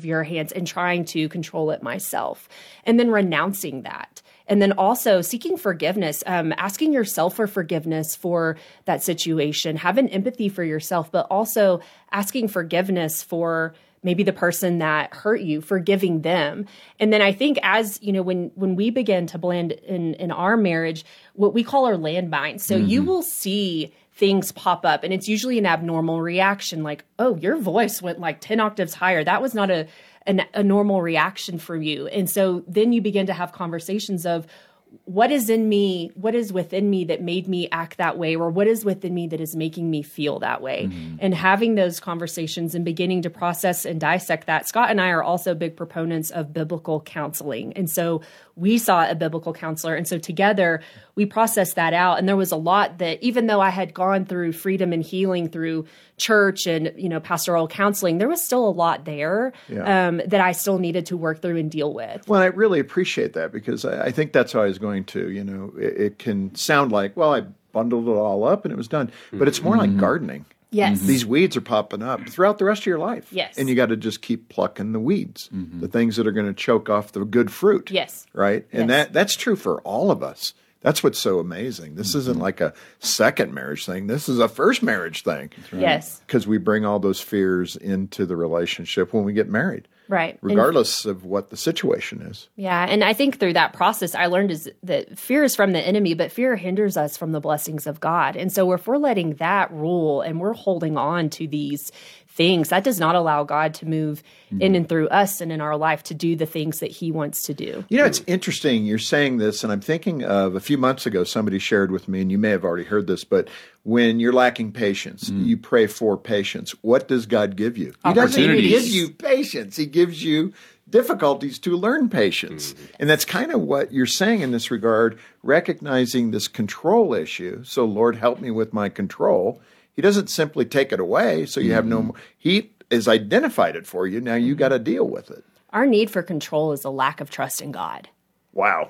of your hands and trying to control it myself. And then renouncing that. And then also seeking forgiveness, asking yourself for forgiveness for that situation, having empathy for yourself, but also asking forgiveness for maybe the person that hurt you, forgiving them. And then I think as, when we begin to blend in our marriage, what we call our landmines. So you will see things pop up, and it's usually an abnormal reaction, like, oh, your voice went like 10 octaves higher. That was not a normal reaction for you. And so then you begin to have conversations of, what is in me, what is within me that made me act that way, or what is within me that is making me feel that way? And having those conversations and beginning to process and dissect that. Scott and I are also big proponents of biblical counseling. And so we saw a biblical counselor. And so together we processed that out. And there was a lot that, even though I had gone through freedom and healing through church and, pastoral counseling, there was still a lot there that I still needed to work through and deal with. Well, I really appreciate that, because I think that's how I was going to, it can sound like, well, I bundled it all up and it was done, but it's more like gardening. Yes. These weeds are popping up throughout the rest of your life. Yes. And you got to just keep plucking the weeds, the things that are going to choke off the good fruit. Yes. Right? And that's true for all of us. That's what's so amazing. This isn't like a second marriage thing. This is a first marriage thing. Right. Yes. Because we bring all those fears into the relationship when we get married. Right. Regardless of what the situation is. Yeah. And I think through that process, I learned is that fear is from the enemy, but fear hinders us from the blessings of God. And so if we're letting that rule and we're holding on to these things, that does not allow God to move in and through us and in our life to do the things that he wants to do. It's interesting. You're saying this, and I'm thinking of a few months ago, somebody shared with me, and you may have already heard this, but when you're lacking patience, you pray for patience. What does God give you? He doesn't even give you patience. He gives you difficulties to learn patience. And that's kind of what you're saying in this regard, recognizing this control issue. So, Lord, help me with my control. He doesn't simply take it away, so you have no more. He has identified it for you. Now you got to deal with it. Our need for control is a lack of trust in God. Wow.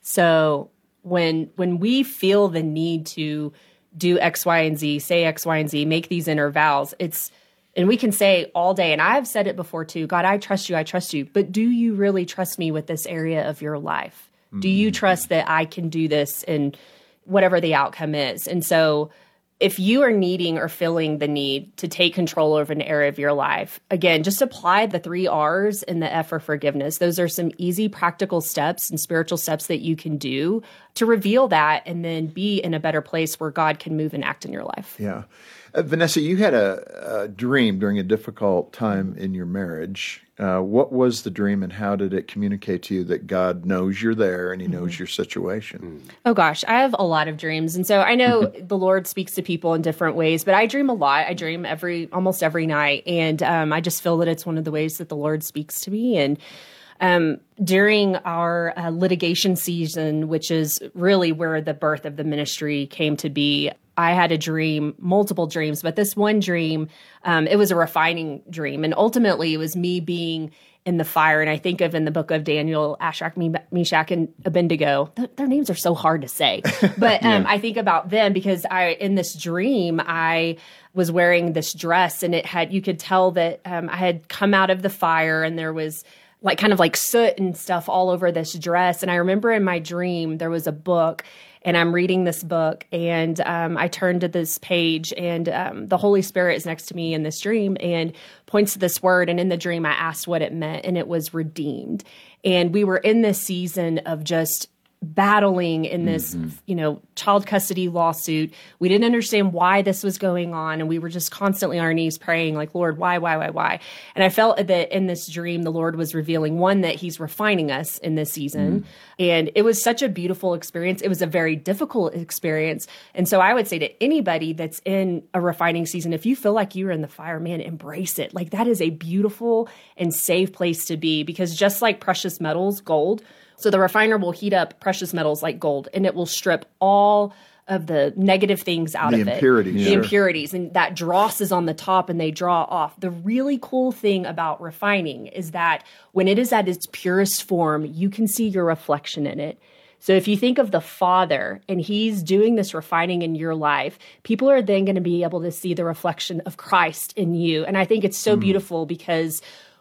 So when we feel the need to do X, Y, and Z, say X, Y, and Z, make these inner vows, and we can say all day, and I've said it before too, God, I trust you, but do you really trust me with this area of your life? Do you trust that I can do this and whatever the outcome is? And so if you are needing or feeling the need to take control over an area of your life, again, just apply the 3 R's in the F for forgiveness. Those are some easy practical steps and spiritual steps that you can do to reveal that and then be in a better place where God can move and act in your life. Yeah. Vanessa, you had a dream during a difficult time in your marriage. What was the dream, and how did it communicate to you that God knows you're there and he knows your situation? Oh gosh, I have a lot of dreams. And so I know the Lord speaks to people in different ways, but I dream a lot. I dream almost every night. And I just feel that it's one of the ways that the Lord speaks to me. And during our litigation season, which is really where the birth of the ministry came to be, I had a dream, multiple dreams, but this one dream, it was a refining dream. And ultimately, it was me being in the fire. And I think of in the book of Daniel, Shadrach, Meshach, and Abednego. Their names are so hard to say. But I think about them because in this dream, I was wearing this dress, and you could tell that I had come out of the fire, and there was kind of soot and stuff all over this dress. And I remember in my dream, there was a book, and I'm reading this book, and I turned to this page, and the Holy Spirit is next to me in this dream and points to this word. And in the dream, I asked what it meant, and it was redeemed. And we were in this season of just battling in this, child custody lawsuit. We didn't understand why this was going on. And we were just constantly on our knees praying Lord, why? And I felt that in this dream, the Lord was revealing, one, that he's refining us in this season. And it was such a beautiful experience. It was a very difficult experience. And so I would say to anybody that's in a refining season, if you feel like you're in the fire, man, embrace it. That is a beautiful and safe place to be, because just like precious metals, gold, so the refiner will heat up precious metals like gold, and it will strip all of the negative things out of it. The impurities. And that dross is on the top, and they draw off. The really cool thing about refining is that when it is at its purest form, you can see your reflection in it. So if you think of the Father, and he's doing this refining in your life, people are then going to be able to see the reflection of Christ in you. And I think it's so beautiful, because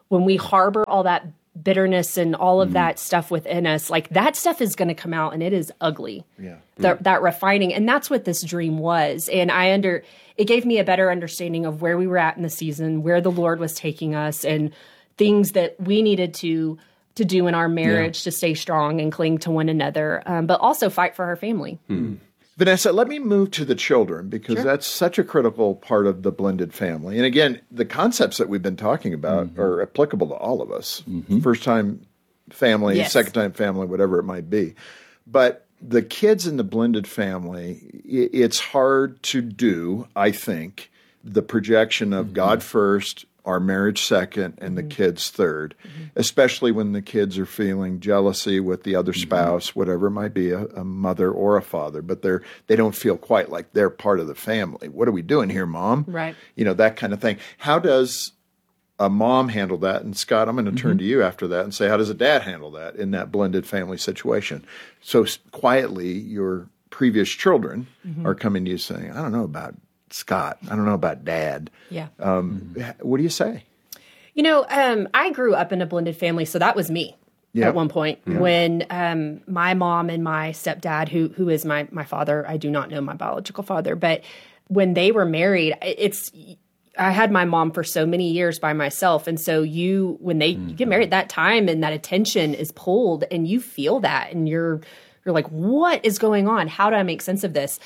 when we harbor all that bitterness and all of that stuff within us, like that stuff is going to come out and it is ugly. Yeah. That refining. And that's what this dream was. And it gave me a better understanding of where we were at in the season, where the Lord was taking us, and things that we needed to do in our marriage to stay strong and cling to one another, but also fight for our family. Vanessa, let me move to the children, because that's such a critical part of the blended family. And again, the concepts that we've been talking about are applicable to all of us. First-time family, second-time family, whatever it might be. But the kids in the blended family, it's hard to do, I think, the projection of God first, our marriage second, and the kids third, especially when the kids are feeling jealousy with the other spouse, whatever it might be, a mother or a father, but they don't feel quite like they're part of the family. What are we doing here, Mom? Right. That kind of thing. How does a mom handle that? And Scott, I'm going to turn to you after that and say, how does a dad handle that in that blended family situation? So quietly, your previous children are coming to you saying, I don't know about Scott. I don't know about Dad. Yeah. What do you say? I grew up in a blended family, so that was me at one point. When my mom and my stepdad, who is my father, I do not know my biological father, but when they were married, I had my mom for so many years by myself. And so when you get married, that time and that attention is pulled, and you feel that, and you're like, what is going on? How do I make sense of this?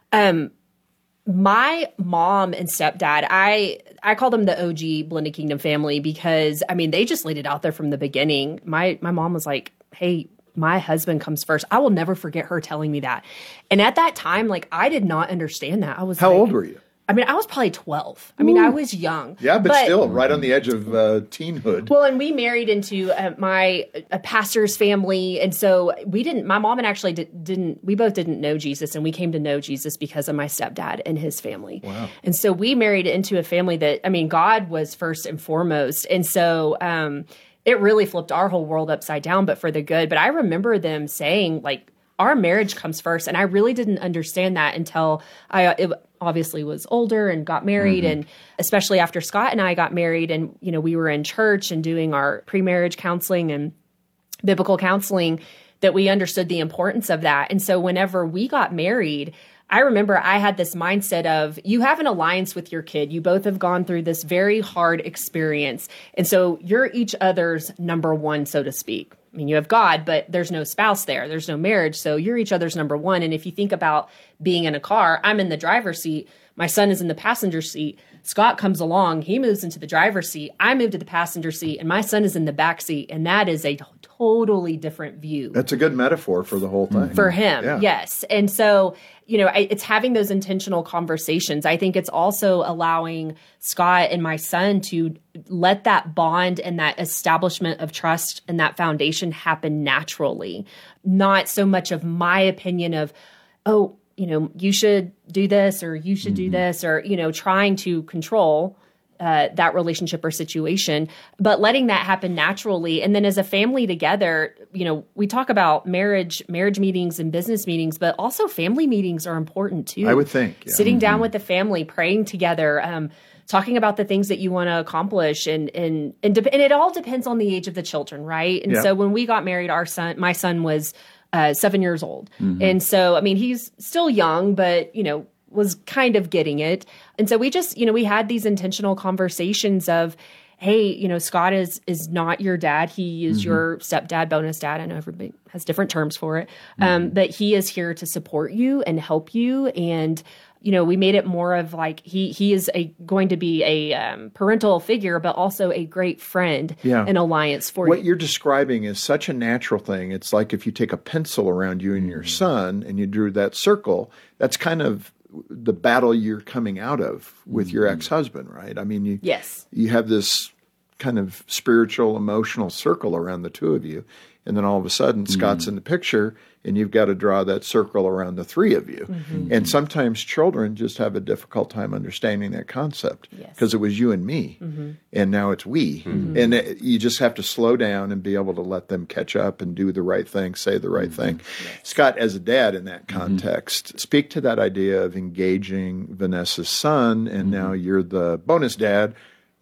My mom and stepdad, I call them the OG Blended Kingdom family, because they just laid it out there from the beginning. My mom was like, hey, my husband comes first. I will never forget her telling me that. And at that time, I did not understand that. I was How old were you? I was probably 12. I was young. Yeah, but still right on the edge of teenhood. Well, and we married into a pastor's family. And so my mom and actually we both didn't know Jesus. And we came to know Jesus because of my stepdad and his family. Wow. And so we married into a family that, God was first and foremost. And so it really flipped our whole world upside down, but for the good. But I remember them saying, our marriage comes first. And I really didn't understand that until I obviously was older and got married. And especially after Scott and I got married, and, we were in church and doing our pre-marriage counseling and biblical counseling, that we understood the importance of that. And so whenever we got married, I remember I had this mindset of, you have an alliance with your kid. You both have gone through this very hard experience. And so you're each other's number one, so to speak. You have God, but there's no spouse there. There's no marriage. So you're each other's number one. And if you think about being in a car, I'm in the driver's seat. My son is in the passenger seat. Scott comes along. He moves into the driver's seat. I move to the passenger seat, and my son is in the back seat. And that is a totally different view. That's a good metaphor for the whole thing. For him, yes. And so, it's having those intentional conversations. I think it's also allowing Scott and my son to let that bond and that establishment of trust and that foundation happen naturally. Not so much of my opinion of, you should do this or you should do this, or, trying to control that relationship or situation, but letting that happen naturally. And then as a family together, we talk about marriage meetings and business meetings, but also family meetings are important too. I would think. Yeah. Sitting down with the family, praying together, talking about the things that you want to accomplish. And it all depends on the age of the children, right? And so when we got married, my son was 7 years old. And so, he's still young, but, was kind of getting it. And so we just, we had these intentional conversations of, hey, Scott is not your dad. He is your stepdad, bonus dad. I know everybody has different terms for it. But he is here to support you and help you. And, we made it more of he is going to be a parental figure, but also a great friend and alliance for you. What you're describing is such a natural thing. It's like if you take a pencil around you and your son and you drew that circle, that's kind of the battle you're coming out of with your ex-husband, right? You have this kind of spiritual, emotional circle around the two of you. And then all of a sudden, Scott's in the picture, and you've got to draw that circle around the three of you. And sometimes children just have a difficult time understanding that concept because it was you and me, and now it's we. And you just have to slow down and be able to let them catch up and do the right thing, say the right thing. Scott, as a dad in that context, speak to that idea of engaging Vanessa's son, and now you're the bonus dad,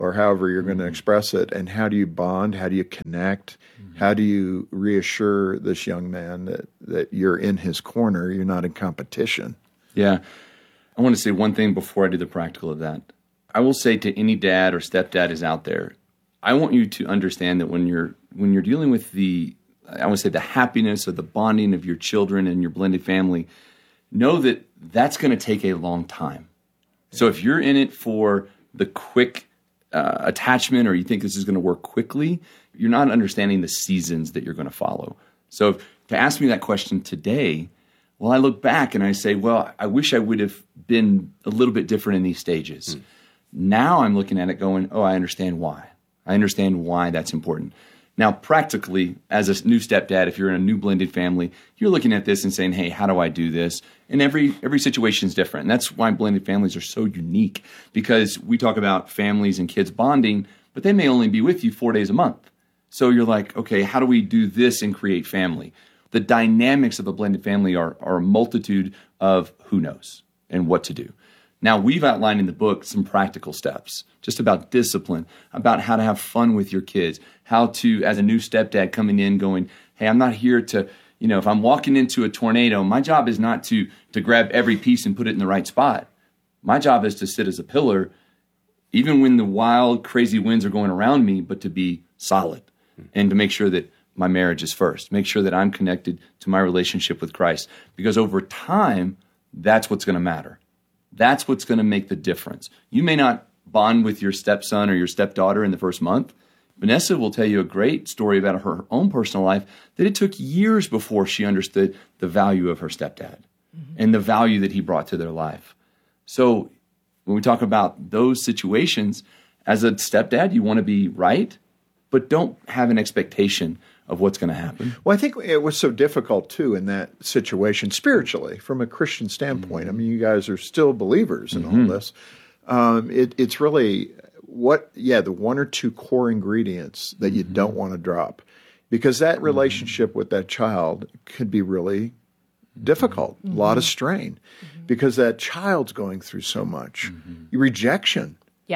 or however you're going to express it, and how do you bond? How do you connect? How do you reassure this young man that you're in his corner, you're not in competition? Yeah. I want to say one thing before I do the practical of that. I will say to any dad or stepdad is out there, I want you to understand that when you're dealing with the happiness or the bonding of your children and your blended family, know that that's going to take a long time. So if you're in it for the quick attachment, or you think this is going to work quickly, you're not understanding the seasons that you're going to follow. So to ask me that question today, well, I look back and I say, well, I wish I would have been a little bit different in these stages. Now I'm looking at it going, oh, I understand why. I understand why that's important. Now, practically, as a new stepdad, if you're in a new blended family, you're looking at this and saying, hey, how do I do this? And every situation is different. And that's why blended families are so unique, because we talk about families and kids bonding, but they may only be with you 4 days a month. So you're like, okay, how do we do this and create family? The dynamics of a blended family are a multitude of who knows and what to do. Now, we've outlined in the book some practical steps, just about discipline, about how to have fun with your kids, how to, as a new stepdad coming in going, hey, I'm not here to, if I'm walking into a tornado, my job is not to grab every piece and put it in the right spot. My job is to sit as a pillar, even when the wild, crazy winds are going around me, but to be solid and to make sure that my marriage is first, make sure that I'm connected to my relationship with Christ, because over time, that's what's going to matter. That's what's going to make the difference. You may not bond with your stepson or your stepdaughter in the first month. Vanessa will tell you a great story about her own personal life, that it took years before she understood the value of her stepdad and the value that he brought to their life. So when we talk about those situations, as a stepdad, you want to be right, but don't have an expectation of what's going to happen. Well, I think it was so difficult, too, in that situation, spiritually, from a Christian standpoint. I mean, you guys are still believers in all this. It's really the one or two core ingredients that you don't want to drop, because that relationship with that child could be really difficult, a lot of strain, because that child's going through so much. Rejection. Yeah.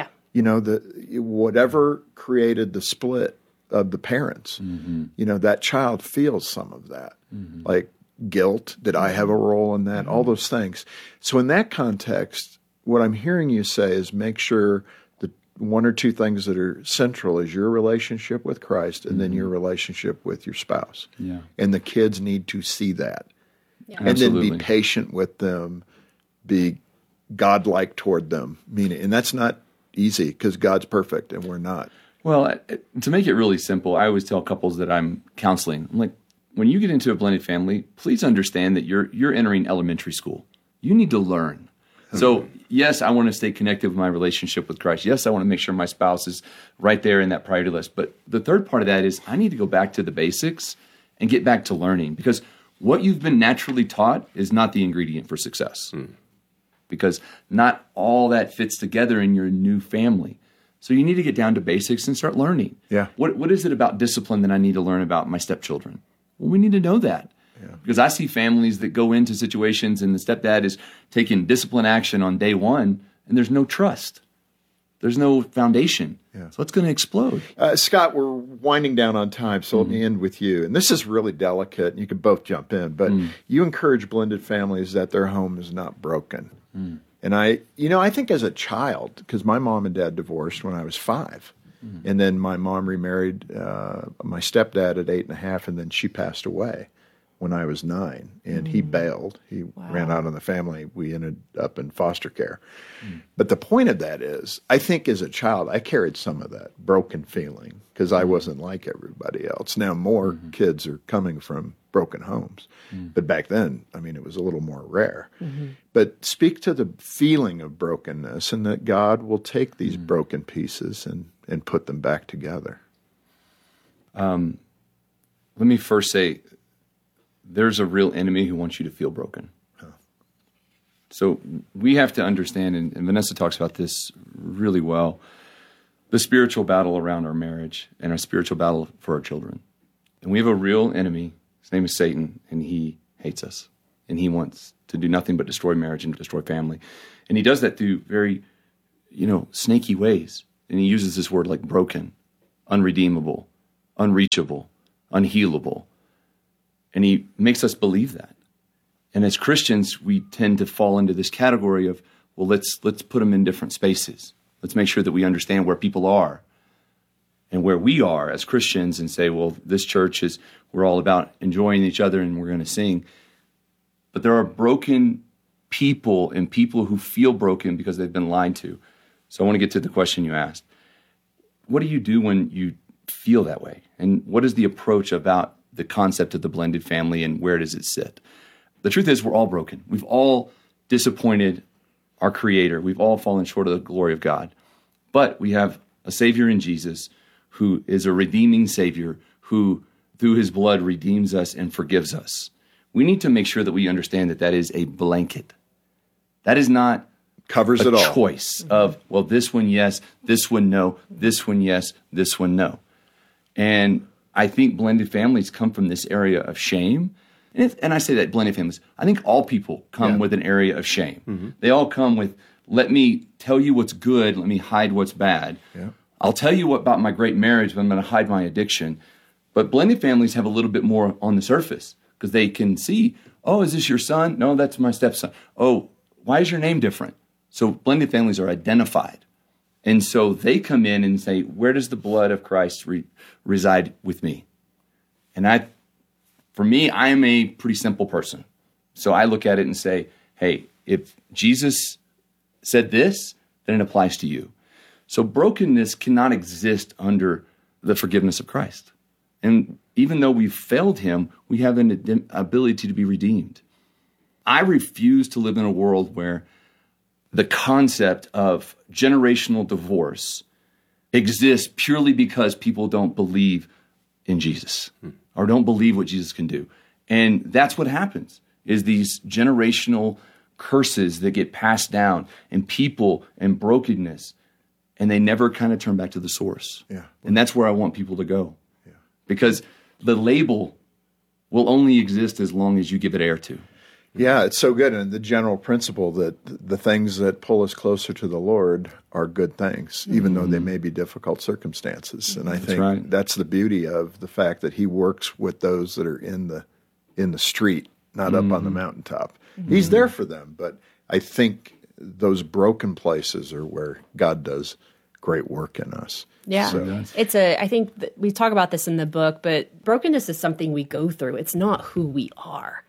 Whatever created the split of the parents, that child feels some of that, like guilt. Did I have a role in that? All those things. So in that context, what I'm hearing you say is make sure the one or two things that are central is your relationship with Christ and then your relationship with your spouse. Yeah. And the kids need to see that. Yeah. And then be patient with them, be godlike toward them. And that's not easy, because God's perfect and we're not. Well, to make it really simple, I always tell couples that I'm counseling, I'm like, when you get into a blended family, please understand that you're entering elementary school. You need to learn. So, yes, I want to stay connected with my relationship with Christ. Yes, I want to make sure my spouse is right there in that priority list. But the third part of that is I need to go back to the basics and get back to learning, because what you've been naturally taught is not the ingredient for success, because not all that fits together in your new family. So you need to get down to basics and start learning. Yeah. What is it about discipline that I need to learn about my stepchildren? Well, we need to know that. Yeah. Because I see families that go into situations and the stepdad is taking discipline action on day one, and there's no trust. There's no foundation. Yeah. So it's going to explode. Scott, we're winding down on time, so let me end with you. And this is really delicate, and you can both jump in, but you encourage blended families that their home is not broken. And I think as a child, because my mom and dad divorced when I was 5, and then my mom remarried my stepdad at 8.5, and then she passed away when I was 9, and he bailed. He ran out on the family. We ended up in foster care. But the point of that is, I think as a child, I carried some of that broken feeling, because I wasn't like everybody else. Now more kids are coming from broken homes. But back then, it was a little more rare. But speak to the feeling of brokenness, and that God will take these broken pieces and put them back together. Let me first say, there's a real enemy who wants you to feel broken. So we have to understand, and Vanessa talks about this really well, the spiritual battle around our marriage and our spiritual battle for our children. And we have a real enemy. His name is Satan, and he hates us. And he wants to do nothing but destroy marriage and destroy family. And he does that through very, snaky ways. and he uses this word like broken, unredeemable, unreachable, unhealable. And he makes us believe that. And as Christians, we tend to fall into this category of, well, let's put them in different spaces. Let's make sure that we understand where people are and where we are as Christians and say, well, this church is, we're all about enjoying each other and we're going to sing. But there are broken people and people who feel broken because they've been lied to. So I want to get to the question you asked. What do you do when you feel that way? And what is the approach about the concept of the blended family and where does it sit? The truth is we're all broken. We've all disappointed our Creator. We've all fallen short of the glory of God. But we have a Savior in Jesus who is a redeeming Savior who, through his blood, redeems us and forgives us. We need to make sure that we understand that that is a blanket. That is not covers it all. Choice of, well, this one yes, this one no, this one yes, this one no. And I think blended families come from this area of shame. And I say that blended families, I think all people come with an area of shame. Mm-hmm. They all come with, let me tell you what's good, let me hide what's bad. Yeah. I'll tell you about my great marriage, but I'm going to hide my addiction. But blended families have a little bit more on the surface because they can see, oh, is this your son? No, that's my stepson. Oh, why is your name different? So blended families are identified. And so they come in and say, where does the blood of Christ reside with me? And for me, I am a pretty simple person. So I look at it and say, hey, if Jesus said this, then it applies to you. So brokenness cannot exist under the forgiveness of Christ. And even though we've failed him, we have an ability to be redeemed. I refuse to live in a world where the concept of generational divorce exists purely because people don't believe in Jesus or don't believe what Jesus can do. And that's what happens, is these generational curses that get passed down and people and brokenness, and they never kind of turn back to the source. Yeah. And that's where I want people to go. Yeah. Because the label will only exist as long as you give it air to. Yeah, it's so good. And the general principle that the things that pull us closer to the Lord are good things, even though they may be difficult circumstances. And I think that's the beauty of the fact that he works with those that are in the street, not up on the mountaintop. He's there for them, but I think those broken places are where God does great work in us. Yeah. So. I think we talk about this in the book, but brokenness is something we go through. It's not who we are.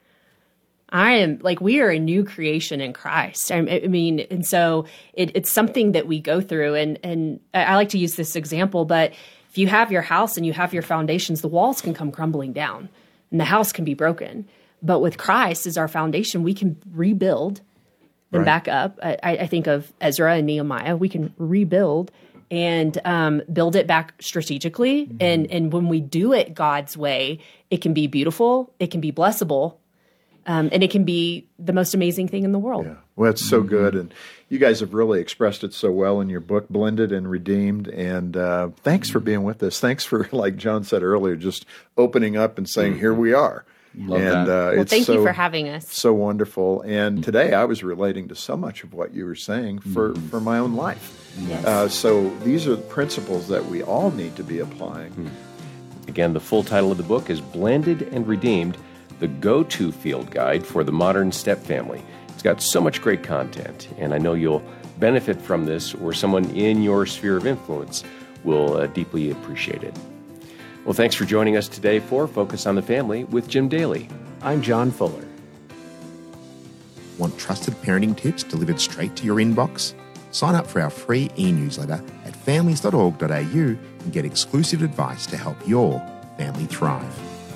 We are a new creation in Christ. I mean, and so it's something that we go through. And I like to use this example, but if you have your house and you have your foundations, the walls can come crumbling down and the house can be broken. But with Christ as our foundation, we can rebuild and back up. I think of Ezra and Nehemiah. We can rebuild and build it back strategically. Mm-hmm. And when we do it God's way, it can be beautiful. It can be blessable. And it can be the most amazing thing in the world. Yeah. Well, it's so good. And you guys have really expressed it so well in your book, Blended and Redeemed. And thanks for being with us. Thanks for, like John said earlier, just opening up and saying, here we are. Love that. Well, thank you for having us. So wonderful. And today I was relating to so much of what you were saying for my own life. Yes. So these are the principles that we all need to be applying. Again, the full title of the book is Blended and Redeemed, the go-to field guide for the modern step family. It's got so much great content, and I know you'll benefit from this, or someone in your sphere of influence will deeply appreciate it. Well, thanks for joining us today for Focus on the Family with Jim Daly. I'm John Fuller. Want trusted parenting tips delivered straight to your inbox? Sign up for our free e-newsletter at families.org.au and get exclusive advice to help your family thrive.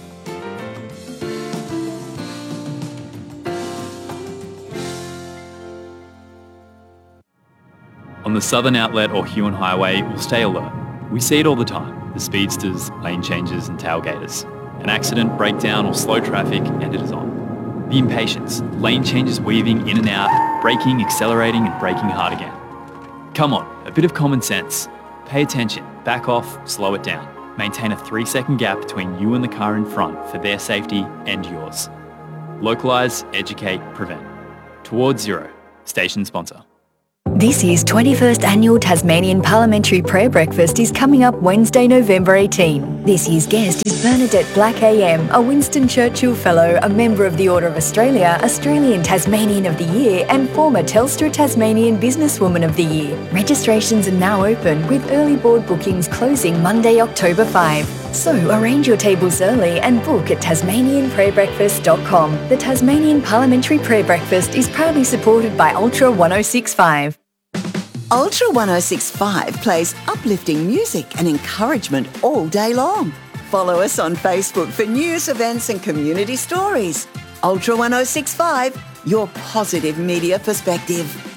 On the Southern Outlet or Huon Highway, we'll stay alert. We see it all the time. The speedsters, lane changes and tailgaters. An accident, breakdown or slow traffic and it is on. The impatience, lane changes weaving in and out, braking, accelerating and braking hard again. Come on, a bit of common sense. Pay attention, back off, slow it down. Maintain a 3-second gap between you and the car in front for their safety and yours. Localise, educate, prevent. Towards Zero. Station sponsor. This year's 21st Annual Tasmanian Parliamentary Prayer Breakfast is coming up Wednesday, November 18. This year's guest is Bernadette Black AM, a Winston Churchill Fellow, a member of the Order of Australia, Australian Tasmanian of the Year and former Telstra Tasmanian Businesswoman of the Year. Registrations are now open, with early board bookings closing Monday, October 5. So arrange your tables early and book at tasmanianprayerbreakfast.com. The Tasmanian Parliamentary Prayer Breakfast is proudly supported by Ultra 1065. Ultra 1065 plays uplifting music and encouragement all day long. Follow us on Facebook for news, events and community stories. Ultra 1065, your positive media perspective.